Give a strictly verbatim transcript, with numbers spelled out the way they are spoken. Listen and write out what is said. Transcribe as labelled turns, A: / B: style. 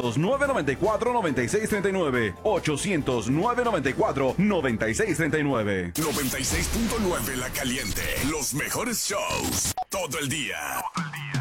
A: ochocientos, nueve noventa y cuatro, noventa y seis treinta y nueve. ochocientos, nueve noventa y cuatro, noventa y seis treinta y nueve.
B: noventa y seis punto nueve La Caliente. Los mejores shows. Todo el día. Todo el día.